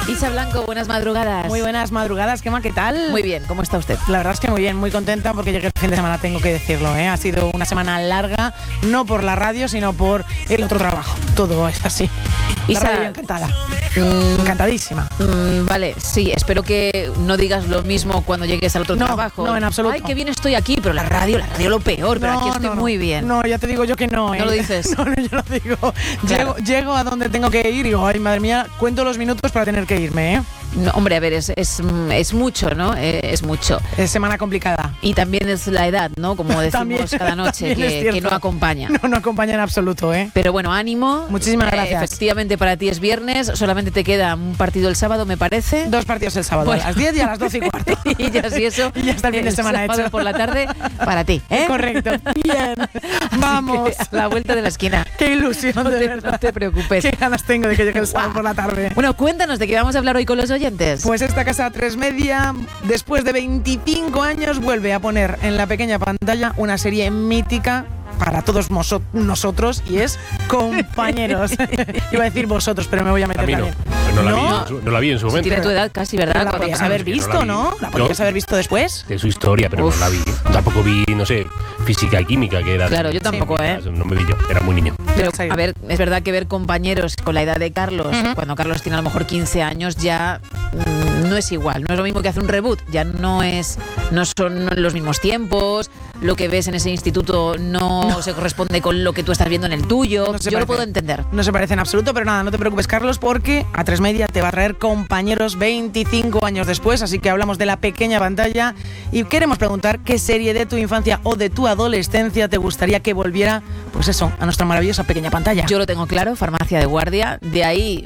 Isa Blanco, buenas madrugadas. Muy buenas madrugadas, Gemma, ¿qué tal? Muy bien, ¿cómo está usted? La verdad es que muy bien, muy contenta porque llegué el fin de semana, tengo que decirlo, ¿eh? Ha sido una semana larga, no por la radio, sino por el otro trabajo. Todo es así. Isa, la radio encantada. Encantadísima. Vale, sí, espero que no digas lo mismo cuando llegues al otro trabajo. No, en absoluto. Ay, qué bien estoy aquí, pero la radio lo peor, pero aquí estoy muy bien. No, ya te digo yo que no. ¿No lo dices? No, yo lo digo. Claro. Llego a donde tengo que ir y digo, ay, madre mía, cuento los minutos para tener que irme, ¿eh? No, hombre, a ver, es mucho, ¿no? Es mucho. Es semana complicada. Y también es la edad, ¿no? Como decimos También, cada noche, que no acompaña. No acompaña en absoluto, ¿eh? Pero bueno, ánimo. Muchísimas gracias. Efectivamente, para ti es viernes, solamente te queda un partido el sábado, me parece. 2 partidos el sábado, Bueno. a las 10 y a las 12 y cuarto. Y ya sí, eso. Y ya está el fin de semana sábado hecho. por la tarde, para ti, ¿eh? Correcto. Bien. Vamos. Así que a la vuelta de la esquina. Qué ilusión, de verdad. No te preocupes. Qué ganas tengo de que llegue el sábado por la tarde. Bueno, cuéntanos de qué vamos a hablar hoy con los oyentes. Pues esta casa 3 Media, después de 25 años, vuelve a poner en la pequeña pantalla una serie mítica para todos nosotros y es Compañeros. Iba a decir vosotros, pero me voy a meter A mí no. también. No la vi en su momento. Tiene tu edad casi, ¿verdad? Pero la Cuando podías acabas. haber visto, ¿no? La podías haber visto después. De su historia, pero Uf. no la vi. Tampoco vi, no sé, física y química, que era... Claro, yo tampoco, ¿eh? No me vi yo, era muy niño. Pero, a ver, es verdad que ver Compañeros con la edad de Carlos, cuando Carlos tiene a lo mejor 15 años, ya no es igual. No es lo mismo que hace un reboot. Ya no son los mismos tiempos. Lo que ves en ese instituto no se corresponde con lo que tú estás viendo en el tuyo. No se Yo lo parece. puedo entender. No se parece en absoluto, pero nada, no te preocupes, Carlos, porque A3 Media te va a traer Compañeros 25 años después, así que hablamos de la pequeña pantalla y queremos preguntar qué serie de tu infancia o de tu adolescencia te gustaría que volviera, pues eso, a nuestra maravillosa pequeña pantalla. Yo lo tengo claro, Farmacia de Guardia. De ahí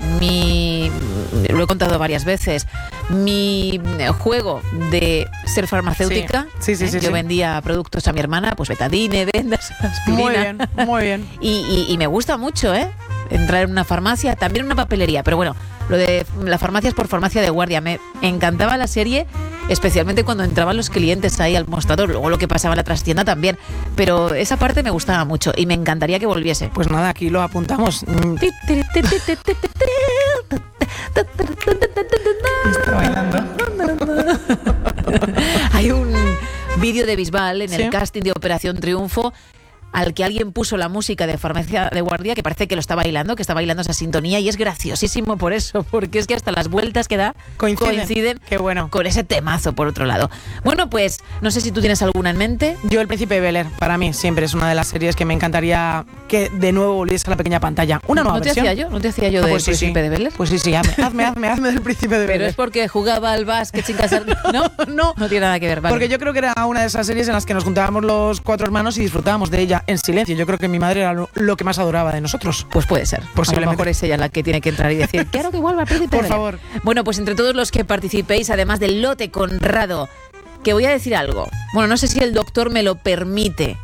lo he contado varias veces, mi juego de ser farmacéutica. Sí. Yo vendía productos a mi hermana, pues betadine, vendas, aspirina. Muy bien. Y me gusta mucho, entrar en una farmacia, también en una papelería, pero bueno, lo de la farmacia es por Farmacia de Guardia. Me encantaba la serie, especialmente cuando entraban los clientes ahí al mostrador, luego lo que pasaba en la trastienda también, pero esa parte me gustaba mucho y me encantaría que volviese. Pues nada, aquí lo apuntamos. Está bailando. Hay un vídeo de Bisbal en el casting de Operación Triunfo al que alguien puso la música de Farmacia de Guardia, que parece que lo está bailando, que está bailando esa sintonía, y es graciosísimo por eso, porque es que hasta las vueltas que da coinciden Qué bueno. con ese temazo, por otro lado. Bueno, pues no sé si tú tienes alguna en mente. Yo El Príncipe de Bel-Air, para mí siempre es una de las series que me encantaría que de nuevo volviese a la pequeña pantalla. Una nueva versión. ¿No te hacía yo de Pues sí, Príncipe de Bel-Air? Pues sí, hazme del Príncipe de Pero Bel-Air. es porque jugaba al básquet sin casar. No tiene nada que ver, vale. Porque yo creo que era una de esas series en las que nos juntábamos los 4 hermanos y disfrutábamos de ella en silencio. Yo creo que mi madre era lo que más adoraba de nosotros. Pues puede ser. Posiblemente. A lo mejor es ella la que tiene que entrar y decir, quiero que vuelva el Príncipe Por de Bel-Air. favor. Bueno, pues entre todos los que participéis, además del lote Conrado, que voy a decir algo. Bueno, no sé si el doctor me lo permite,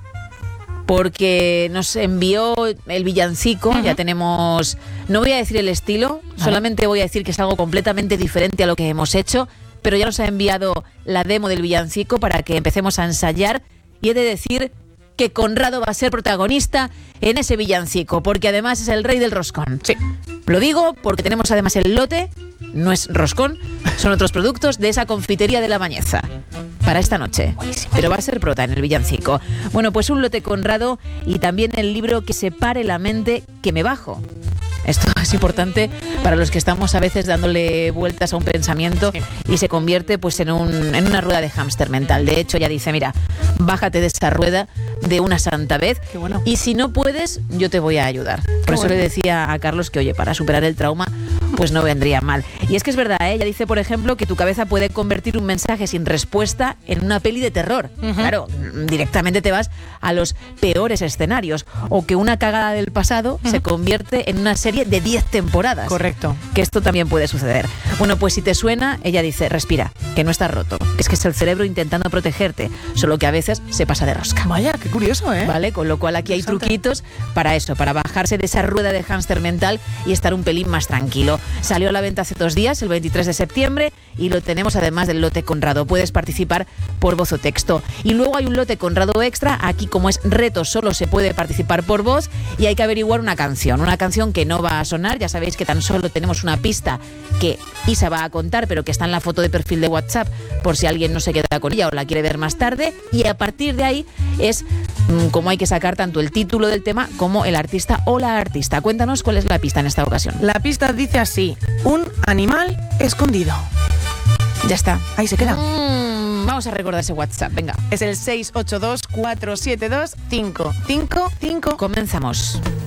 porque nos envió el villancico, ya tenemos... No voy a decir el estilo, solamente voy a decir que es algo completamente diferente a lo que hemos hecho, pero ya nos ha enviado la demo del villancico para que empecemos a ensayar, y he de decir que Conrado va a ser protagonista en ese villancico, porque además es el rey del roscón. Sí. Lo digo porque tenemos además el lote, no es roscón, son otros productos de esa confitería de La Bañeza para esta noche. Pero va a ser prota en el villancico. Bueno, pues un lote Conrado y también el libro Que separe la mente que me bajo. Esto es importante para los que estamos a veces dándole vueltas a un pensamiento y se convierte pues en una rueda de hámster mental. De hecho, ella dice, mira, bájate de esa rueda de una santa vez. Qué bueno. Y si no puedes, yo te voy a ayudar. Por eso le decía a Carlos que, oye, para superar el trauma, pues no vendría mal. Y es que es verdad, ella dice, por ejemplo, que tu cabeza puede convertir un mensaje sin respuesta en una peli de terror. Claro, directamente te vas a los peores escenarios. O que una cagada del pasado se convierte en una serie de 10 temporadas. Correcto. Que esto también puede suceder. Bueno, pues si te suena, ella dice, respira, que no estás roto. Que es el cerebro intentando protegerte, solo que a veces se pasa de rosca. Vaya, qué curioso, ¿eh? ¿Vale? Con lo cual aquí hay truquitos para eso, para bajarse de esa rueda de hámster mental y estar un pelín más tranquilo. Salió a la venta hace 2 días, el 23 de septiembre, y lo tenemos además del lote Conrado. Puedes participar por voz o texto. Y luego hay un lote Conrado extra. Aquí, como es reto, solo se puede participar por voz y hay que averiguar una canción que no va a sonar. Ya sabéis que tan solo tenemos una pista que Isa va a contar, pero que está en la foto de perfil de WhatsApp, por si alguien no se queda con ella o la quiere ver más tarde. Y a partir de ahí es como hay que sacar tanto el título del tema como el artista o la artista. Cuéntanos cuál es la pista en esta ocasión. La pista dice así: un animal escondido. Ya está. Ahí se queda. Vamos a recordar ese WhatsApp, venga. Es el 682-472-555. Comenzamos.